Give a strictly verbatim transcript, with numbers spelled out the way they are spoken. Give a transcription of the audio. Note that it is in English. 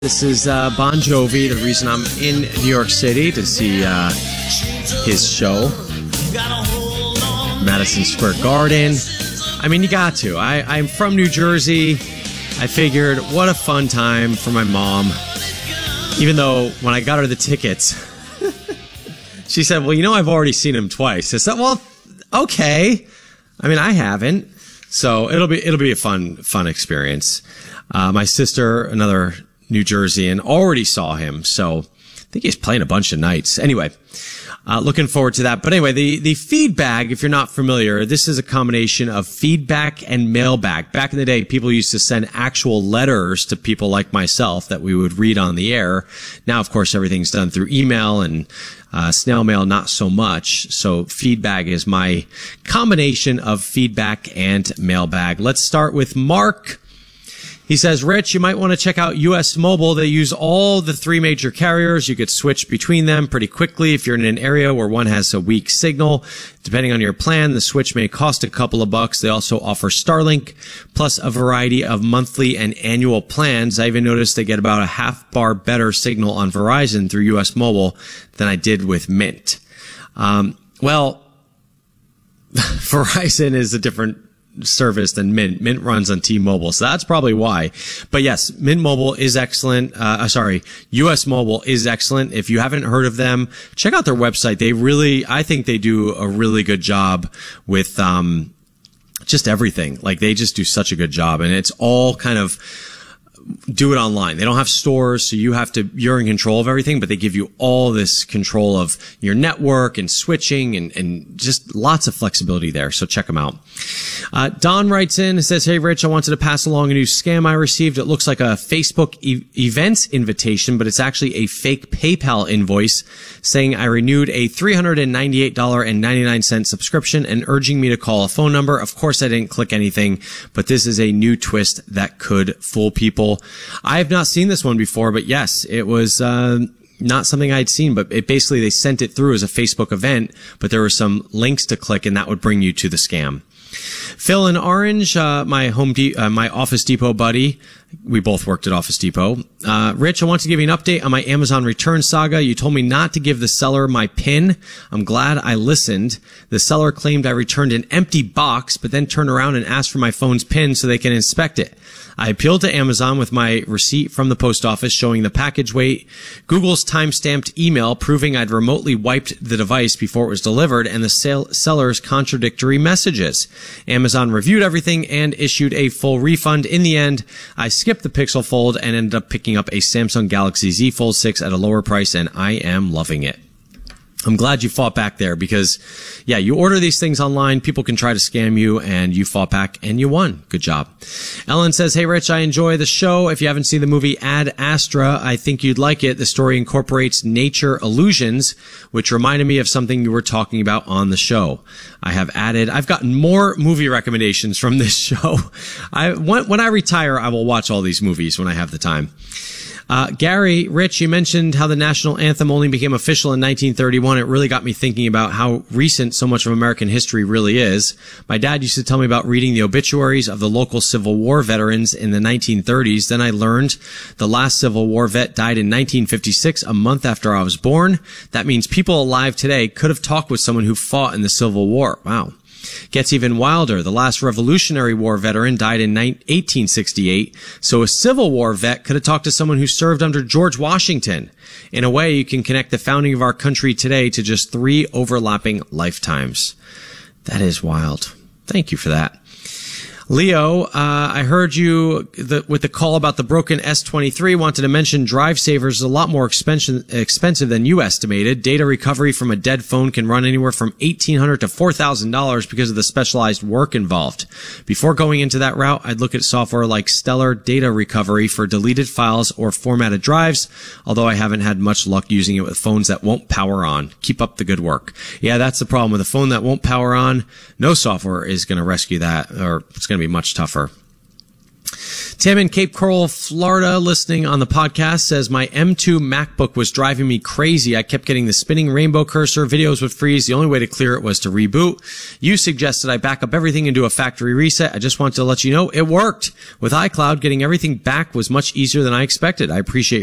This is uh, Bon Jovi, the reason I'm in New York City to see uh, his show, Madison Square Garden. I mean, you got to. I, I'm from New Jersey. I figured, what a fun time for my mom. Even though when I got her the tickets, she said, well, you know, I've already seen him twice. I said, well, okay. I mean, I haven't. So it'll be it'll be a fun, fun experience. Uh, my sister, another New Jerseyan, already saw him, so I think he's playing a bunch of nights. Anyway, uh, looking forward to that. But anyway, the, the feedback, if you're not familiar, this is a combination of feedback and mailbag. Back in the day, people used to send actual letters to people like myself that we would read on the air. Now, of course, everything's done through email and uh, snail mail, not so much. So feedback is my combination of feedback and mailbag. Let's start with Mark. He says, Rich, you might want to check out U S Mobile. They use all the three major carriers. You could switch between them pretty quickly if you're in an area where one has a weak signal. Depending on your plan, the switch may cost a couple of bucks. They also offer Starlink, plus a variety of monthly and annual plans. I even noticed they get about a half bar better signal on Verizon through U S Mobile than I did with Mint. Um, well, Verizon is a different service than Mint. Mint runs on T-Mobile, so that's probably why. But yes, Mint Mobile is excellent. Uh, sorry, U S Mobile is excellent. If you haven't heard of them, check out their website. They really, I think they do a really good job with um just everything. Like, they just do such a good job, and it's all kind of do it online. They don't have stores, so you have to, you're in control of everything, but they give you all this control of your network and switching and, and just lots of flexibility there. So check them out. Uh, Don writes in and says, hey, Rich, I wanted to pass along a new scam I received. It looks like a Facebook e- events invitation, but it's actually a fake PayPal invoice saying I renewed a three hundred ninety-eight dollars and ninety-nine cents subscription and urging me to call a phone number. Of course, I didn't click anything, but this is a new twist that could fool people. I have not seen this one before, but yes, it was uh, not something I'd seen, but it basically they sent it through as a Facebook event, but there were some links to click, and that would bring you to the scam. Phil in Orange, uh, my home, De- uh, my Office Depot buddy. We both worked at Office Depot. Uh, Rich, I want to give you an update on my Amazon return saga. You told me not to give the seller my PIN. I'm glad I listened. The seller claimed I returned an empty box, but then turned around and asked for my phone's PIN so they can inspect it. I appealed to Amazon with my receipt from the post office showing the package weight, Google's time-stamped email proving I'd remotely wiped the device before it was delivered, and the sale- seller's contradictory messages. Amazon reviewed everything and issued a full refund. In the end, I skipped the Pixel Fold and ended up picking up a Samsung Galaxy Z Fold six at a lower price, and I am loving it. I'm glad you fought back there because, yeah, you order these things online, people can try to scam you, and you fought back and you won. Good job. Ellen says, hey, Rich, I enjoy the show. If you haven't seen the movie Ad Astra, I think you'd like it. The story incorporates nature illusions, which reminded me of something you were talking about on the show. I have added, I've gotten more movie recommendations from this show. I, when, when I retire, I will watch all these movies when I have the time. Uh, Gary, Rich, you mentioned how the national anthem only became official in nineteen thirty-one. It really got me thinking about how recent so much of American history really is. My dad used to tell me about reading the obituaries of the local Civil War veterans in the nineteen thirties. Then I learned the last Civil War vet died in nineteen fifty-six, a month after I was born. That means people alive today could have talked with someone who fought in the Civil War. Wow. Gets even wilder. The last Revolutionary War veteran died in eighteen sixty-eight, so a Civil War vet could have talked to someone who served under George Washington. In a way, you can connect the founding of our country today to just three overlapping lifetimes. That is wild. Thank you for that. Leo, uh, I heard you the, with the call about the broken S twenty-three. Wanted to mention Drive Savers is a lot more expensive, expensive than you estimated. Data recovery from a dead phone can run anywhere from eighteen hundred dollars to four thousand dollars because of the specialized work involved. Before going into that route, I'd look at software like Stellar Data Recovery for deleted files or formatted drives, although I haven't had much luck using it with phones that won't power on. Keep up the good work. Yeah, that's the problem with a phone that won't power on. No software is going to rescue that, or it's going to be much tougher. Tim in Cape Coral, Florida, listening on the podcast, says, my M two MacBook was driving me crazy. I kept getting the spinning rainbow cursor. Videos would freeze. The only way to clear it was to reboot. You suggested I back up everything and do a factory reset. I just wanted to let you know it worked. With iCloud, getting everything back was much easier than I expected. I appreciate